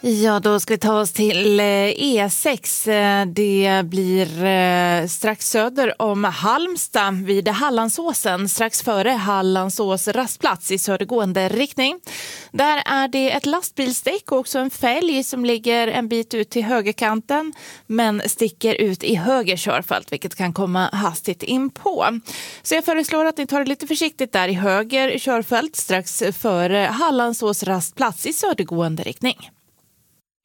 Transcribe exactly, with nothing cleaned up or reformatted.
Ja, då ska vi ta oss till E sex. Det blir strax söder om Halmstad vid Hallandsåsen, strax före Hallandsås rastplats i södergående riktning. Där är det ett lastbilsdäck och också en fälg som ligger en bit ut till högerkanten men sticker ut i höger körfält, vilket kan komma hastigt in på. Så jag föreslår att ni tar det lite försiktigt där i höger körfält strax före Hallandsås rastplats i södergående riktning.